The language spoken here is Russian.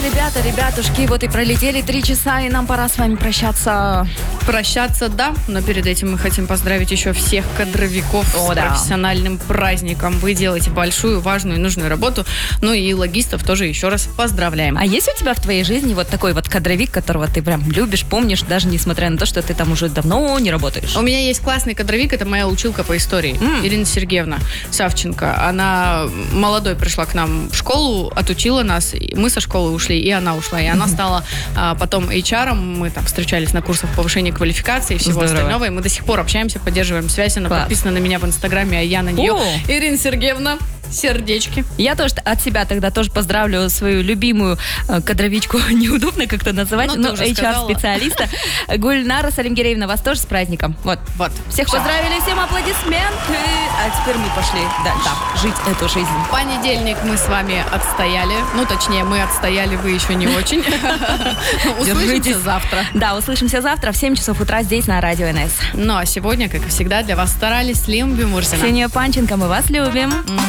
Ребятушки, вот и пролетели 3 часа, и нам пора с вами прощаться. Прощаться, да, но перед этим мы хотим поздравить еще всех кадровиков с профессиональным праздником. Вы делаете большую, важную и нужную работу. Ну и логистов тоже еще раз поздравляем. А есть у тебя в твоей жизни вот такой вот кадровик, которого ты прям любишь, помнишь, даже несмотря на то, что ты там уже давно не работаешь? У меня есть классный кадровик, это моя училка по истории, Ирина Сергеевна Савченко. Она молодой пришла к нам в школу, отучила нас, мы со школы ушли, и она ушла. И она стала потом HR-ом, мы там встречались на курсах повышения квалификации и всего остального, и мы до сих пор общаемся, поддерживаем связь. Она подписана на меня в Инстаграме, а я на нее. Ирина Сергеевна, сердечки. Я тоже от себя тогда тоже поздравлю свою любимую кадровичку, неудобно как-то называть, но HR-специалиста Гульнара Салимгереевна, вас тоже с праздником. Вот. Всех поздравили, всем аплодисменты. А теперь мы пошли дальше жить эту жизнь. Понедельник мы с вами отстояли. Ну, точнее, мы отстояли, вы еще не очень. Услышимся завтра. Да, услышимся завтра в 7 часов утра здесь на Радио НС. Ну, а сегодня, как и всегда, для вас старались Лим Бимурсина. Ксения Панченко, мы вас любим.